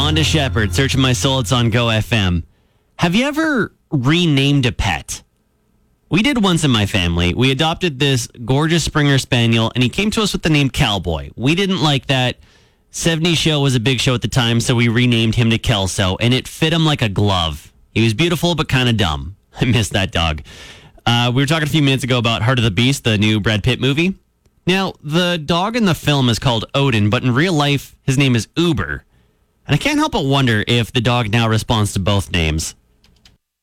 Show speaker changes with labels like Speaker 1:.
Speaker 1: Honda Shepherd, Searching My Soul. It's on Go FM. Have you ever renamed a pet? We did once in my family. We adopted this gorgeous Springer Spaniel, and he came to us with the name Cowboy. We didn't like that. 70s Show was a big show at the time, so we renamed him to Kelso, and it fit him like a glove. He was beautiful, but kind of dumb. I miss that dog. We were talking a few minutes ago about Heart of the Beast, the new Brad Pitt movie. Now, the dog in the film is called Odin, but in real life, his name is Uber. And I can't help but wonder if the dog now responds to both names.